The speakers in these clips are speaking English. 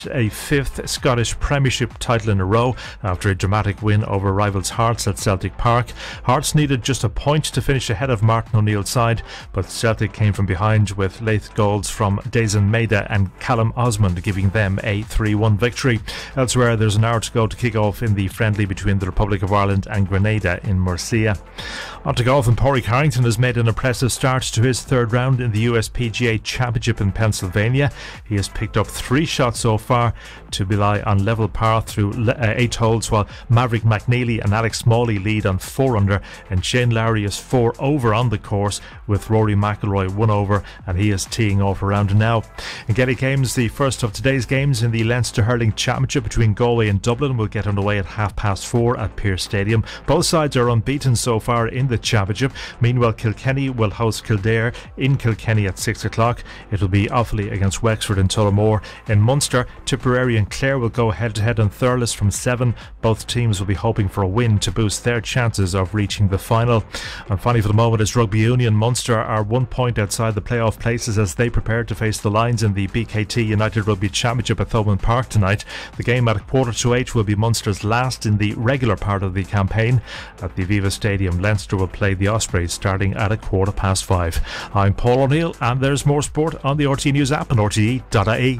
a fifth Scottish Premiership title in a row after a dramatic win over rivals Hearts at Celtic Park. Hearts needed just a point to finish ahead of Martin O'Neill's side, but Celtic came from behind with late goals from Daizen Maeda and Callum Osmond, giving them a 3-1 victory. Elsewhere, there's an hour to go to kick off in the friendly between the Republic of Ireland and Grenada in Murcia. On to golf, and Pádraig Harrington has made an impressive start to his third round in the US PGA Championship in Pennsylvania. He has picked up 3 shots so far to rely on level par through 8 holes, while Maverick McNeely and Alex Smalley lead on 4 under, and Shane Lowry is 4 over on the course, with Rory McIlroy 1 over, and he is teeing off around now. In Gaelic games, the first of today's games in the Leinster Hurling Championship between Galway and Dublin will get underway at 4:30 at Pearse Stadium. Both sides are unbeaten so far in the championship. Meanwhile, Kilkenny will host Kildare in Kilkenny at 6 o'clock. It will be Offaly against Wexford in Tullamore. In Munster, Tipperary and Clare will go head to head on Thurles from 7. Both teams will be hoping for a win to boost their chances of reaching the final. And finally, for the moment, is Rugby Union. Munster are 1 point outside the playoff places as they prepare to face the Lions in the BKT United Rugby Championship at Thomond Park tonight. The game at 7:45 will be Munster's last in the regular part of the campaign. At the Aviva Stadium, Leinster will play the Ospreys starting at 5:15. I'm Paul O'Neill, and there's more sport on the RTE News app and RTE.ie.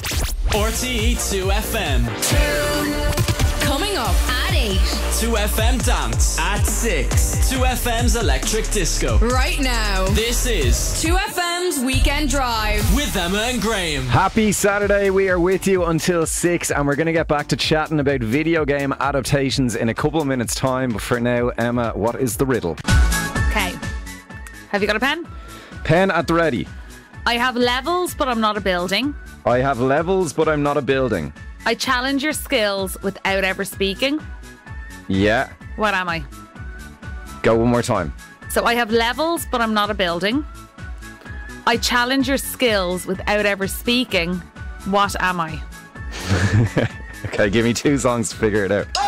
RTE 2FM. Coming up at 8. 2FM Dance at 6. 2FM's Electric Disco. Right now. This is 2FM's Weekend Drive with Emma and Graham. Happy Saturday. We are with you until 6, and we're going to get back to chatting about video game adaptations in a couple of minutes' time. But for now, Emma, what is the riddle? Okay. Have you got a pen? Pen at the ready. I have levels, but I'm not a building. I have levels, but I'm not a building. I challenge your skills without ever speaking. Yeah. What am I? Go one more time. So I have levels, but I'm not a building. I challenge your skills without ever speaking. What am I? Okay, give me 2 songs to figure it out.